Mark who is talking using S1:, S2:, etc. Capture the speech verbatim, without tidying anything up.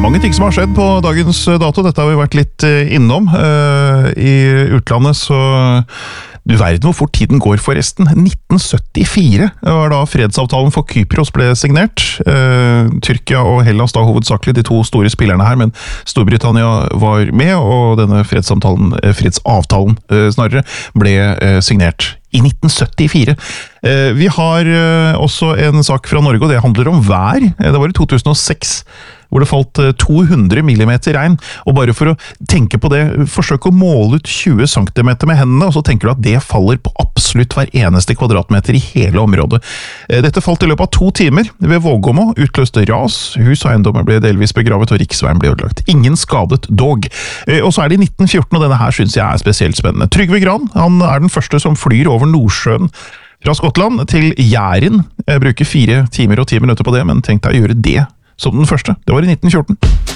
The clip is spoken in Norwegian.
S1: mange ting som har skjedd på dagens dato. Dette har vi vært litt innom. I utlandet så... Du verden hvor fort tiden går forresten. nitten syttifire var da fredsavtalen for Kypros ble signert. Tyrkia og Hellas da hovedsakelig de to store spillerne her, men Storbritannia var med, og denne fredsavtalen, fredsavtalen snarere, ble signert i nitten syttifire. Vi har også en sak fra Norge, og det handler om vær. Det var i to tusen og seks, hvor det falt to hundre millimeter regn, og bare for å tenke på det, forsøk å måle ut tjue centimeter med hendene, og så tenker du at det faller på absolutt hver eneste kvadratmeter i hele området. Dette falt i løpet av to timer ved Vågåmå, utløste ras, hus og eiendommer ble delvis begravet, og riksveien ble ødelagt. Ingen skadet dog. Og så er det i nitten fjorten, og denne her synes jeg er spesielt spennende. Trygve Gran, han er den første som flyr over Nordsjøen fra Skottland til Jæren. Jeg bruker fire timer og ti minutter på det, men tenkte jeg å gjøre det som den første. Det var i nitten fjorten.